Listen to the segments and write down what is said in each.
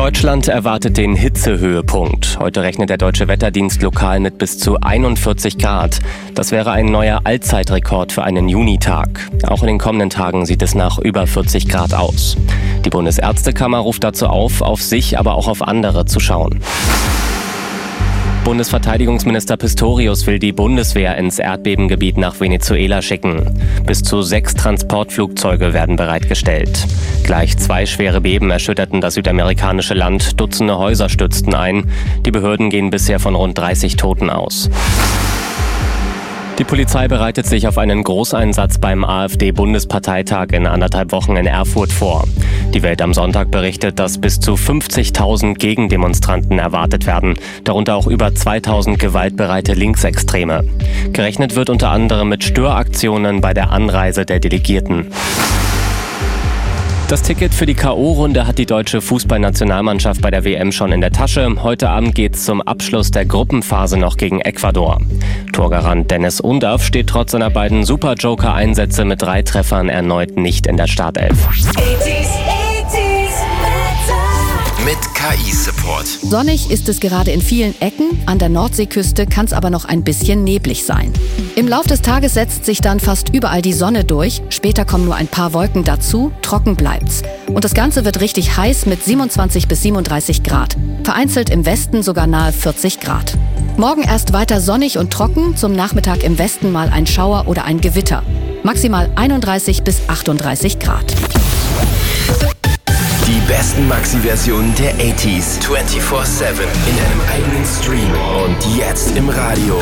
Deutschland erwartet den Hitzehöhepunkt. Heute rechnet der Deutsche Wetterdienst lokal mit bis zu 41 Grad. Das wäre ein neuer Allzeitrekord für einen Junitag. Auch in den kommenden Tagen sieht es nach über 40 Grad aus. Die Bundesärztekammer ruft dazu auf sich, aber auch auf andere zu schauen. Bundesverteidigungsminister Pistorius will die Bundeswehr ins Erdbebengebiet nach Venezuela schicken. Bis zu 6 Transportflugzeuge werden bereitgestellt. Gleich 2 schwere Beben erschütterten das südamerikanische Land. Dutzende Häuser stürzten ein. Die Behörden gehen bisher von rund 30 Toten aus. Die Polizei bereitet sich auf einen Großeinsatz beim AfD-Bundesparteitag in 1,5 Wochen in Erfurt vor. Die Welt am Sonntag berichtet, dass bis zu 50.000 Gegendemonstranten erwartet werden, darunter auch über 2.000 gewaltbereite Linksextreme. Gerechnet wird unter anderem mit Störaktionen bei der Anreise der Delegierten. Das Ticket für die K.O.-Runde hat die deutsche Fußballnationalmannschaft bei der WM schon in der Tasche. Heute Abend geht's zum Abschluss der Gruppenphase noch gegen Ecuador. Torgarant Dennis Undav steht trotz seiner beiden Super-Joker-Einsätze mit 3 Treffern erneut nicht in der Startelf. Mit KI-Support. Sonnig ist es gerade in vielen Ecken, an der Nordseeküste kann es aber noch ein bisschen neblig sein. Im Lauf des Tages setzt sich dann fast überall die Sonne durch, später kommen nur ein paar Wolken dazu, trocken bleibt's. Und das Ganze wird richtig heiß mit 27 bis 37 Grad. Vereinzelt im Westen sogar nahe 40 Grad. Morgen erst weiter sonnig und trocken, zum Nachmittag im Westen mal ein Schauer oder ein Gewitter. Maximal 31 bis 38 Grad. Die besten Maxi-Versionen der 80s 24/7 in deinem eigenen Stream und jetzt im Radio.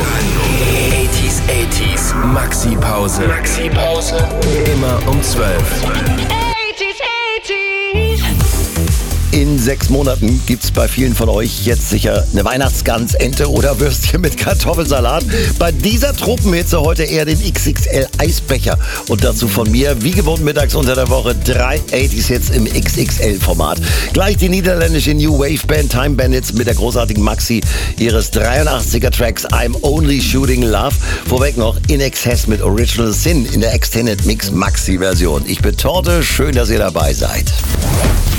80s Maxi-Pause. Immer um 12. In 6 Monaten gibt's bei vielen von euch jetzt sicher eine Weihnachtsgans, Ente oder Würstchen mit Kartoffelsalat. Bei dieser Tropenhitze heute eher den XXL Eisbecher. Und dazu von mir, wie gewohnt mittags unter der Woche, 3 80s Hits im XXL-Format. Gleich die niederländische New Wave Band Time Bandits mit der großartigen Maxi ihres 83er Tracks I'm Only Shooting Love. Vorweg noch In Excess mit Original Sin in der Extended Mix Maxi-Version. Ich bin Torte, schön, dass ihr dabei seid.